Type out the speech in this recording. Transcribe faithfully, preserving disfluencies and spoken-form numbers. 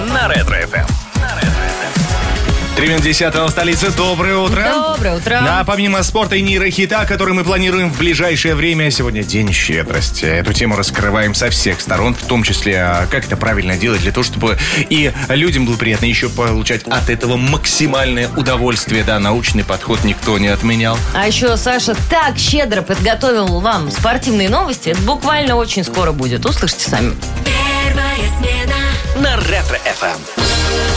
на Ретро-эф эм. три минуты десятого в столице. Доброе утро. Доброе утро. Да, помимо спорта и нейрохита, который мы планируем в ближайшее время, сегодня День щедрости. Эту тему раскрываем со всех сторон, в том числе, как это правильно делать, для того, чтобы и людям было приятно еще получать от этого максимальное удовольствие. Да, научный подход никто не отменял. А еще Саша так щедро подготовил вам спортивные новости. Это буквально очень скоро будет. Услышите сами. На Ретро-эф эм.